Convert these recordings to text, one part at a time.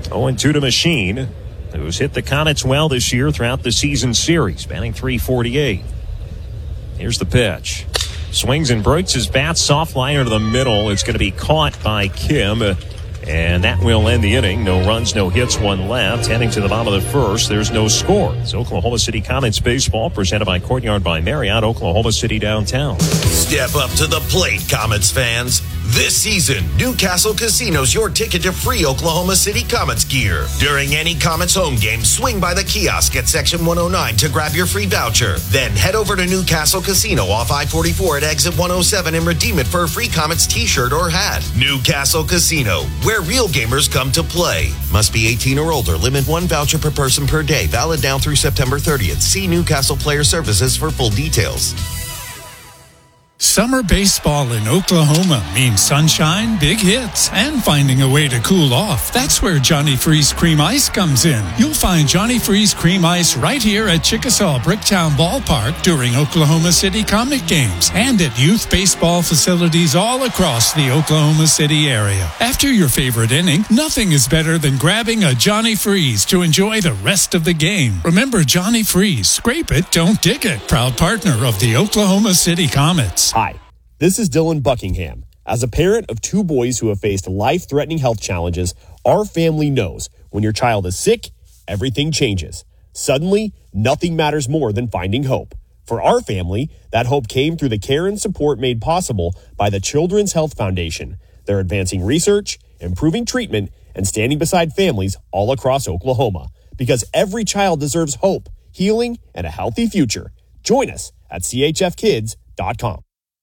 0-2 to Machine, who's hit the Comets well this year throughout the season series, batting .348. Here's the pitch. Swings and breaks his bat, soft liner to the middle. It's going to be caught by Kim, and that will end the inning. No runs, no hits, one left. Heading to the bottom of the first, there's no score. It's Oklahoma City Comets baseball, presented by Courtyard by Marriott, Oklahoma City downtown. Step up to the plate, Comets fans. This season, Newcastle Casino's your ticket to free Oklahoma City Comets gear. During any Comets home game, swing by the kiosk at Section 109 to grab your free voucher. Then head over to Newcastle Casino off I-44 at Exit 107 and redeem it for a free Comets t-shirt or hat. Newcastle Casino, where real gamers come to play. Must be 18 or older. Limit one voucher per person per day. Valid now through September 30th. See Newcastle Player Services for full details. Summer baseball in Oklahoma means sunshine, big hits, and finding a way to cool off. That's where Johnny Freeze Cream Ice comes in. You'll find Johnny Freeze Cream Ice right here at Chickasaw Bricktown Ballpark during Oklahoma City Comic Games and at youth baseball facilities all across the Oklahoma City area. After your favorite inning, nothing is better than grabbing a Johnny Freeze to enjoy the rest of the game. Remember Johnny Freeze, scrape it, don't dick it. Proud partner of the Oklahoma City Comets. Hi, this is Dylan Buckingham. As a parent of two boys who have faced life-threatening health challenges, our family knows when your child is sick, everything changes. Suddenly, nothing matters more than finding hope. For our family, that hope came through the care and support made possible by the Children's Health Foundation. They're advancing research, improving treatment, and standing beside families all across Oklahoma. Because every child deserves hope, healing, and a healthy future. Join us at chfkids.com.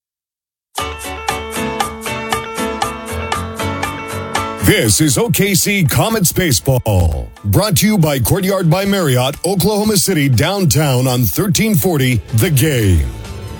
This is OKC Comets Baseball, brought to you by Courtyard by Marriott, Oklahoma City, downtown on 1340 The Game.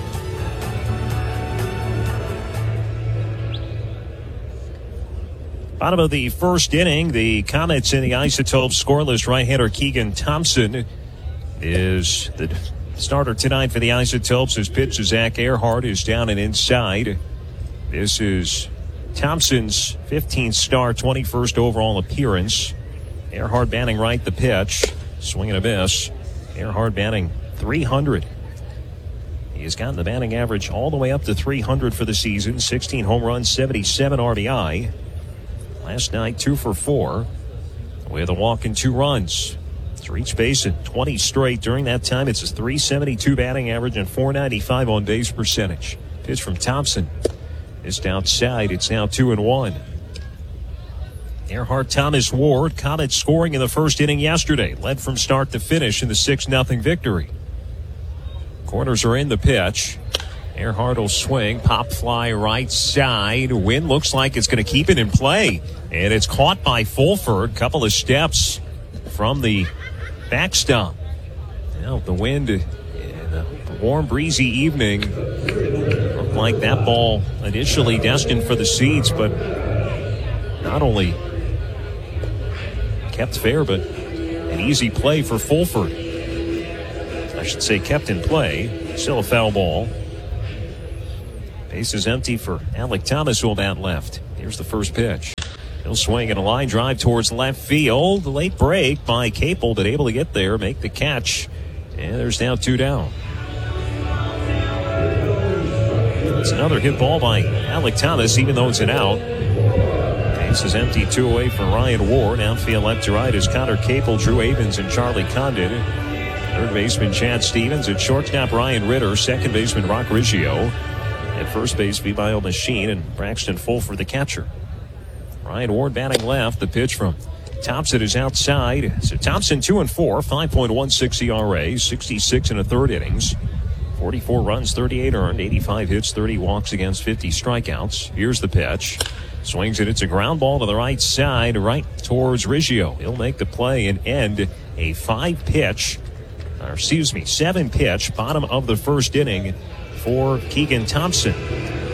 Bottom of the first inning, the Comets in the Isotopes scoreless. Right-hander Keegan Thompson is the starter tonight for the Isotopes. His pitch to Zach Earhart is down and inside. This is Thompson's 15th start, 21st overall appearance. Earhart batting right, the pitch. Swing and a miss. Earhart batting .300. He has gotten the batting average all the way up to .300 for the season. 16 home runs, 77 RBI. Last night, 2 for 4 with a walk and 2 runs. He's reached base at 20 straight. During that time, it's a .372 batting average and .495 on base percentage. Pitch from Thompson. It's outside. It's now 2-1. Earhart, Thomas, Ward. Comets scoring in the first inning yesterday. Led from start to finish in the 6-0 victory. Corners are in the pitch. Earhart will swing. Pop fly right side. Wind looks like it's going to keep it in play. And it's caught by Fulford. Couple of steps from the backstop. Now the wind in a warm, breezy evening. Looked like that ball initially destined for the seats, but not only kept fair, but an easy play for Fulford. I should say kept in play. Still a foul ball. Base is empty for Alec Thomas, who will bat left. Here's the first pitch. He'll swing and a line drive towards left field. The late break by Capel, but able to get there, make the catch. And there's now 2 down. It's another hit ball by Alec Thomas, even though it's an out. Base is empty, 2 away for Ryan Ward. Outfield left to right is Connor Capel, Drew Avens, and Charlie Condon. Third baseman Chad Stevens. At shortstop Ryan Ritter. Second baseman Rock Riggio. At first base, V-Bio Machine, and Braxton Fulford, the catcher. Ryan Ward batting left. The pitch from Thompson is outside. So Thompson 2-4, 5.16 ERA, 66 in the third innings. 44 runs, 38 earned, 85 hits, 30 walks against 50 strikeouts. Here's the pitch. Swings it. It's a ground ball to the right side, right towards Riggio. He'll make the play and end a 7-pitch, bottom of the first inning for Keegan Thompson.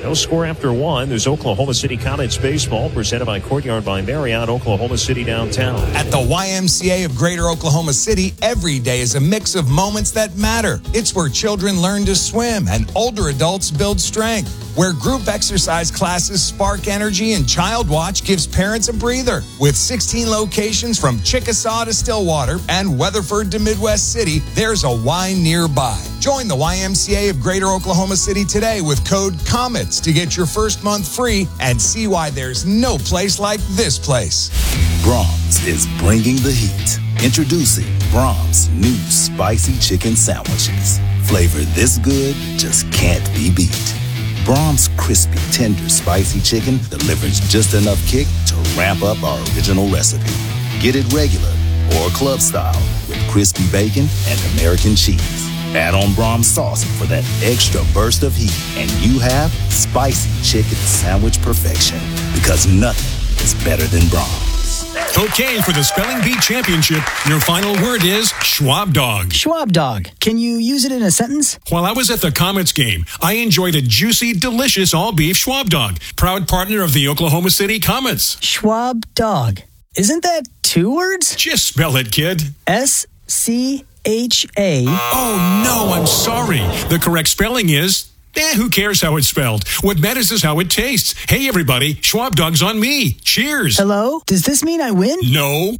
No score after one. There's Oklahoma City Comets baseball presented by Courtyard by Marriott, Oklahoma City downtown. At the YMCA of Greater Oklahoma City, every day is a mix of moments that matter. It's where children learn to swim and older adults build strength, where group exercise classes spark energy and Child Watch gives parents a breather. With 16 locations from Chickasaw to Stillwater and Weatherford to Midwest City, there's a Y nearby. Join the YMCA of Greater Oklahoma City today with code COMETS to get your first month free and see why there's no place like this place. Braum's is bringing the heat. Introducing Braum's new spicy chicken sandwiches. Flavor this good just can't be beat. Braum's crispy, tender, spicy chicken delivers just enough kick to ramp up our original recipe. Get it regular or club style with crispy bacon and American cheese. Add on Braum's sauce for that extra burst of heat, and you have spicy chicken sandwich perfection, because nothing is better than Braum's. Okay, for the Spelling Bee Championship, your final word is Schwab Dog. Schwab Dog. Can you use it in a sentence? While I was at the Comets game, I enjoyed a juicy, delicious all-beef Schwab Dog, proud partner of the Oklahoma City Comets. Schwab Dog. Isn't that 2 words? Just spell it, kid. S-C-H-A. Oh, no, I'm sorry. The correct spelling is... who cares how it's spelled? What matters is how it tastes. Hey, everybody, Schwab Dog's on me. Cheers. Hello? Does this mean I win? No.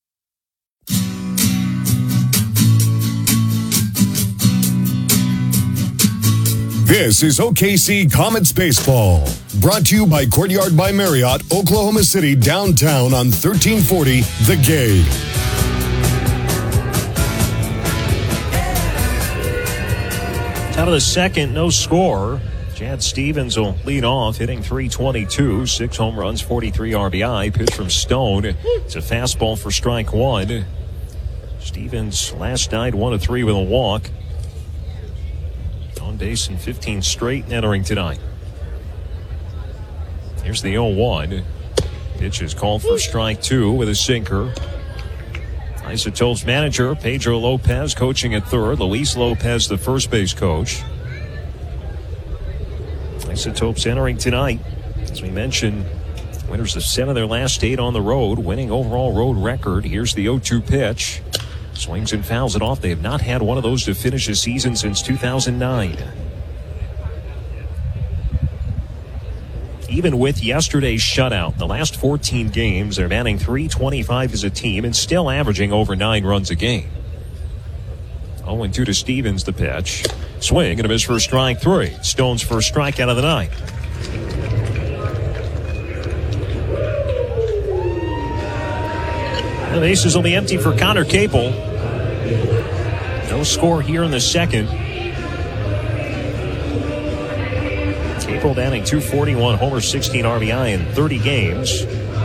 This is OKC Comets Baseball. Brought to you by Courtyard by Marriott, Oklahoma City downtown on 1340 The Gate. Out of the second, no score. Chad Stevens will lead off, hitting .322, 6 home runs, 43 RBI. Pitch from Stone. It's a fastball for strike one. Stevens last night 1 of 3 with a walk. On base in 15 straight entering tonight. Here's the 0-1. Pitch is called for strike two with a sinker. Isotopes manager Pedro Lopez coaching at third. Luis Lopez, the first base coach. Isotopes entering tonight. As we mentioned, winners of 7 of their last 8 on the road, winning overall road record. Here's the 0-2 pitch. Swings and fouls it off. They have not had one of those to finish a season since 2009. Even with yesterday's shutout, the last 14 games, they're batting .325 as a team and still averaging over 9 runs a game. 0-2 to Stevens, the pitch. Swing and a miss for strike 3. Stone's first strikeout of the night. The bases will be empty for Connor Capel. No score here in the second. Capel batting .241, homer, 16 RBI in 30 games.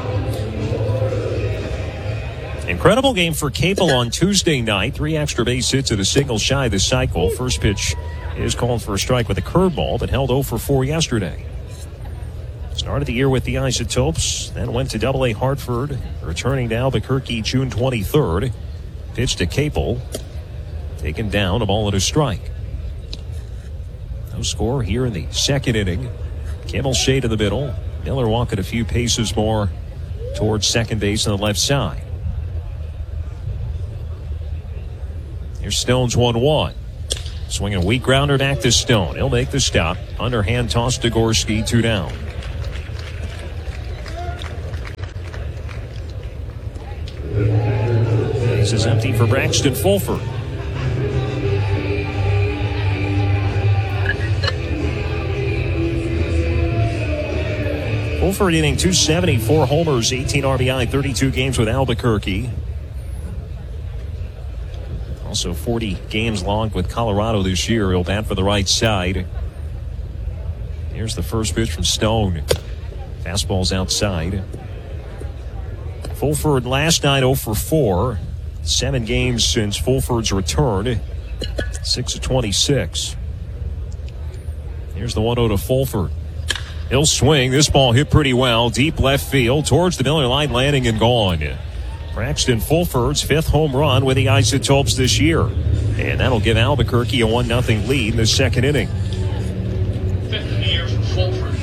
Incredible game for Capel on Tuesday night. 3 extra base hits at a single shy this cycle. First pitch is called for a strike with a curveball, but held 0 for 4 yesterday. Started the year with the Isotopes, then went to AA Hartford, returning to Albuquerque June 23rd. Pitch to Capel, taken down, a ball and a strike. No score here in the second inning. Campbell shade in the middle. Miller walking a few paces more towards second base on the left side. Here's Stone's 1-1. Swinging a weak grounder back to Stone. He'll make the stop. Underhand toss to Gorski, 2 down. Base is empty for Braxton Fulford. Fulford hitting .270, 4 homers, 18 RBI, 32 games with Albuquerque. Also 40 games logged with Colorado this year. He'll bat for the right side. Here's the first pitch from Stone. Fastball's outside. Fulford last night 0 for 4. 7 games since Fulford's return. 6 of 26. Here's the 1-0 to Fulford. He'll swing. This ball hit pretty well. Deep left field towards the Miller line, landing and gone. Braxton Fulford's 5th home run with the Isotopes this year. And that'll give Albuquerque a 1-0 lead in the second inning. 5th of the year for Fulford.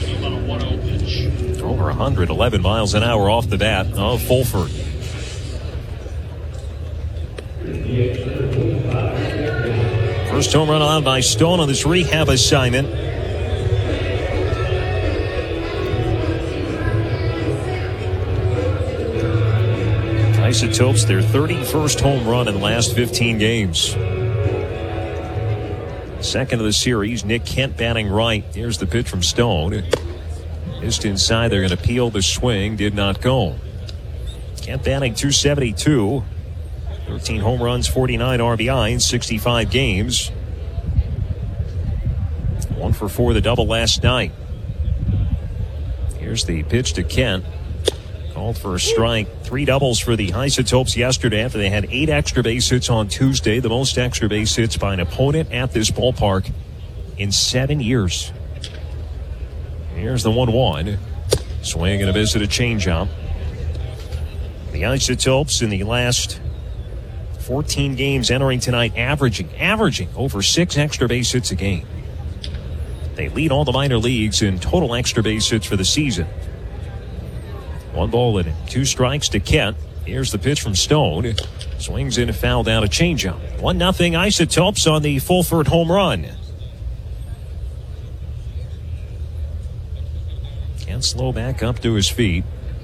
Over 111 miles an hour off the bat of Fulford. First home run allowed by Stone on this rehab assignment. Isotopes, their 31st home run in the last 15 games. Second of the series, Nick Kent batting right. Here's the pitch from Stone. Missed inside. They're going to peel the swing. Did not go. Kent batting .272. 13 home runs, 49 RBI in 65 games. 1 for 4 the double last night. Here's the pitch to Kent. Called for a strike. 3 doubles for the Isotopes yesterday after they had 8 extra base hits on Tuesday. The most extra base hits by an opponent at this ballpark in 7 years. Here's the 1-1. Swing and a miss at a changeup. The Isotopes in the last 14 games entering tonight averaging over 6 extra base hits a game. They lead all the minor leagues in total extra base hits for the season. 1 ball and 2 strikes to Kent. Here's the pitch from Stone. Swings in and fouled out a changeup. 1-0 Isotopes on the Fulford home run. Kent slow back up to his feet.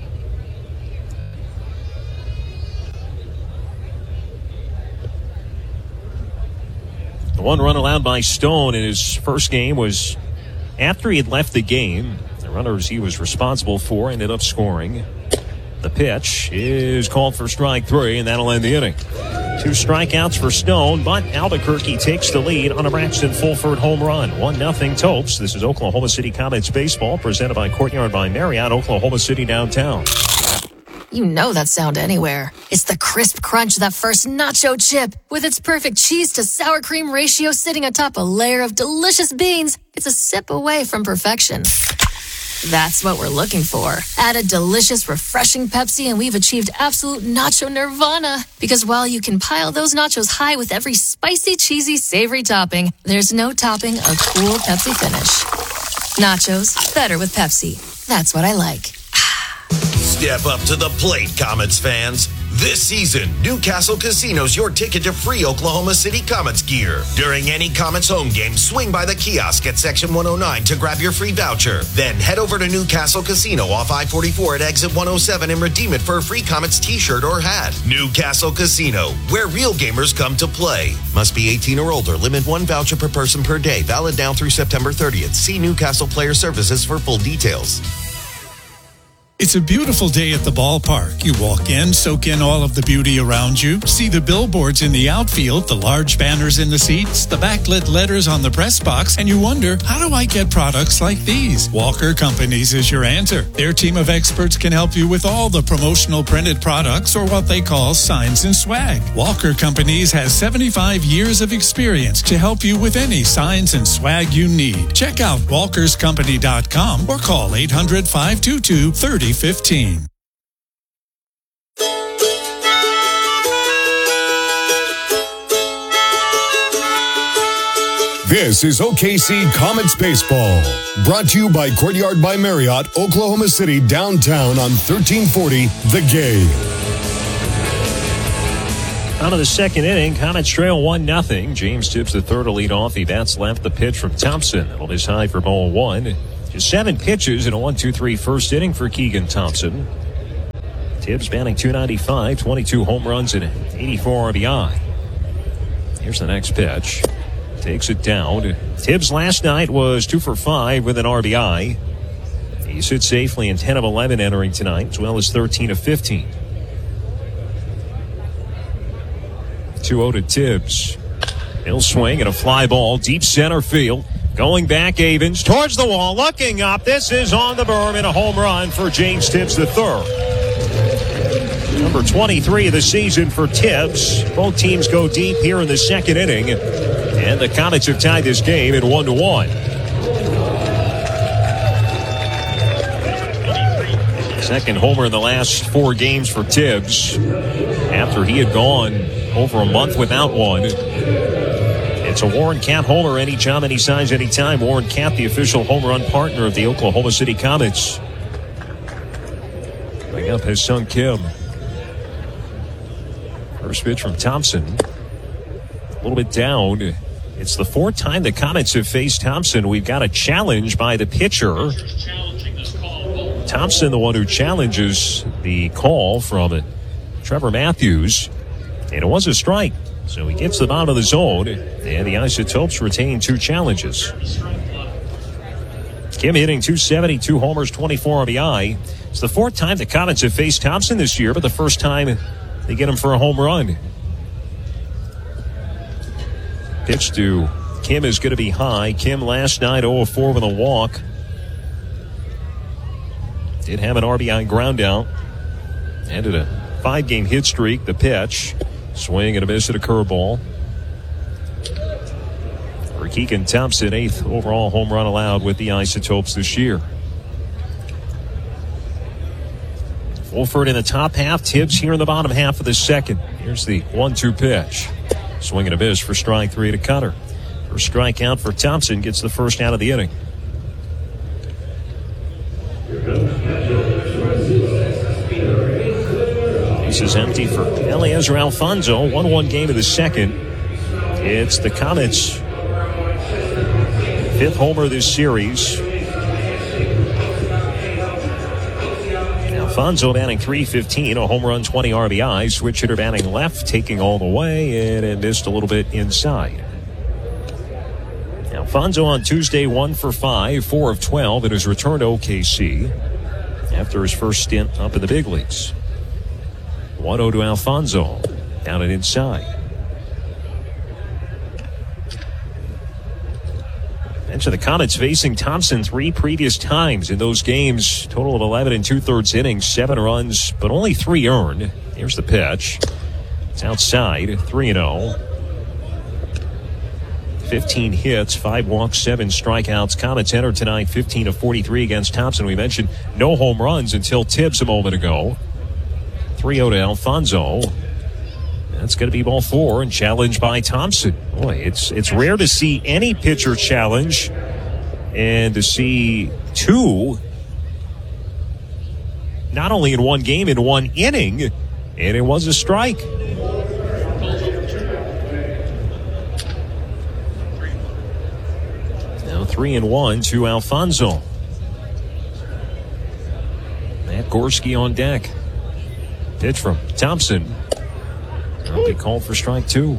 The 1 run allowed by Stone in his first game was after he had left the game. The runners he was responsible for ended up scoring. The pitch is called for strike 3, and that'll end the inning. 2 strikeouts for Stone, but Albuquerque takes the lead on a Braxton Fulford home run. 1-0 Topes. This is Oklahoma City Comets baseball, presented by Courtyard by Marriott, Oklahoma City downtown. You know that sound anywhere. It's the crisp crunch of that first nacho chip. With its perfect cheese to sour cream ratio sitting atop a layer of delicious beans, it's a sip away from perfection. That's what we're looking for. Add a delicious, refreshing Pepsi and we've achieved absolute nacho nirvana. Because while you can pile those nachos high with every spicy, cheesy, savory topping, there's no topping a cool Pepsi finish. Nachos, better with Pepsi. That's what I like. Step up to the plate, Comets fans. This season, Newcastle Casino's your ticket to free Oklahoma City Comets gear. During any Comets home game, swing by the kiosk at Section 109 to grab your free voucher. Then head over to Newcastle Casino off I-44 at Exit 107 and redeem it for a free Comets t-shirt or hat. Newcastle Casino, where real gamers come to play. Must be 18 or older. Limit 1 voucher per person per day. Valid now through September 30th. See Newcastle Player Services for full details. It's a beautiful day at the ballpark. You walk in, soak in all of the beauty around you, see the billboards in the outfield, the large banners in the seats, the backlit letters on the press box, and you wonder, how do I get products like these? Walker Companies is your answer. Their team of experts can help you with all the promotional printed products, or what they call signs and swag. Walker Companies has 75 years of experience to help you with any signs and swag you need. Check out walkerscompany.com or call 800-522-3015. This is OKC Comets Baseball, brought to you by Courtyard by Marriott, Oklahoma City downtown on 1340 The Game. Out of the second inning, Comets trail 1-0. James Tibbs the third to lead off. He bats left. The pitch from Thompson. It'll miss high for ball 1. Just 7 pitches in a 1-2-3 first inning for Keegan Thompson. Tibbs batting .295, 22 home runs and 84 RBI. Here's the next pitch. Takes it down. Tibbs last night was 2 for 5 with an RBI. He sits safely in 10 of 11 entering tonight, as well as 13 of 15. 2-0 to Tibbs. He'll swing at a fly ball, deep center field. Going back, Avens towards the wall, looking up. This is on the berm and a home run for James Tibbs III. Number 23 of the season for Tibbs. Both teams go deep here in the second inning. And the Comets have tied this game at 1-1. Second homer in the last 4 games for Tibbs, after he had gone over a month without one. It's a Warren Cat homer anytime, any size, anytime. Warren Cat, the official home run partner of the Oklahoma City Comets. Bring up his son Kim. First pitch from Thompson. A little bit down. It's the fourth time the Comets have faced Thompson. We've got a challenge by the pitcher. Thompson, the one who challenges the call from Trevor Matthews. And it was a strike. So he gets them out of the zone. And the Isotopes retain 2 challenges. Kim hitting .270, 2 homers, 24 RBI. It's the fourth time the Comets have faced Thompson this year, but the first time they get him for a home run. Pitch to Kim is going to be high. Kim last night 0-4 with a walk. Did have an RBI ground out. Ended a 5-game hit streak. The pitch. Swing and a miss at a curveball. For Keegan Thompson, 8th overall home run allowed with the Isotopes this year. Wolford in the top half. Tibbs here in the bottom half of the second. Here's the 1-2 pitch. Swing and a miss for strike 3 to Cutter. First strikeout for Thompson gets the first out of the inning. This is empty for Eliezer Alfonzo. 1-1 game of the second. It's the Comets' 5th homer this series. Alfonzo batting .315, a home run, 20 RBI. Switch hitter batting left, taking all the way, and it missed a little bit inside. Alfonzo on Tuesday 1 for 5, 4 of 12 in his return to OKC after his first stint up in the big leagues. 1-0 to Alfonzo, down and inside. Mention the Comets facing Thompson 3 previous times in those games. Total of 11 2/3 innings, 7 runs, but only 3 earned. Here's the pitch. It's outside, 3-0. 15 hits, 5 walks, 7 strikeouts. Comets enter tonight 15 of 43 against Thompson. We mentioned no home runs until Tibbs a moment ago. 3-0 to Alfonzo. That's going to be ball 4 and challenged by Thompson. Boy, it's rare to see any pitcher challenge and to see 2 not only in one game, in one inning, and it was a strike. Now 3-1 to Alfonzo. Matt Gorski on deck. Pitch from Thompson. That'll be called for strike 2.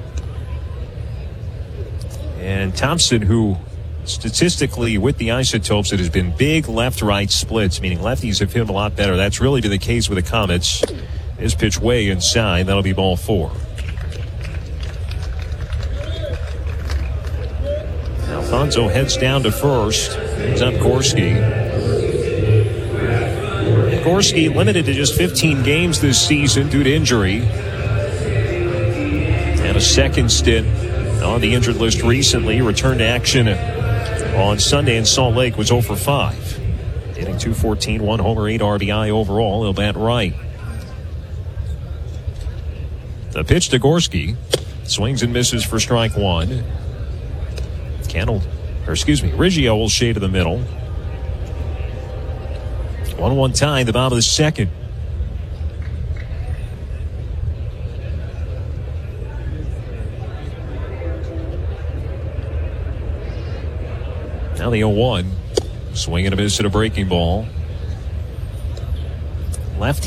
And Thompson, who statistically with the Isotopes, it has been big left-right splits, meaning lefties have hit him a lot better. That's really been the case with the Comets. His pitch way inside. That'll be ball 4. Alfonzo heads down to first. Brings up Gorski. Gorski limited to just 15 games this season due to injury. And a second stint on the injured list recently. Returned to action on Sunday in Salt Lake, was 0 for 5. Hitting .214, 1 homer, 8 RBI overall. He'll bat right. The pitch to Gorski. Swings and misses for strike 1. Riggio will shade to the middle. 1-1 tie, the bottom of the second. Now the 0-1. Swing and a miss at a breaking ball.